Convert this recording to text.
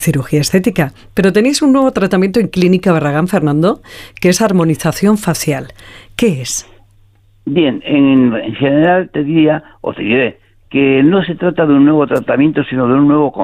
cirugía estética. Pero tenéis un nuevo tratamiento en Clínica Barragán, Fernando, que es armonización facial. ¿Qué es? Bien, en general te diré que no se trata de un nuevo tratamiento, sino de un nuevo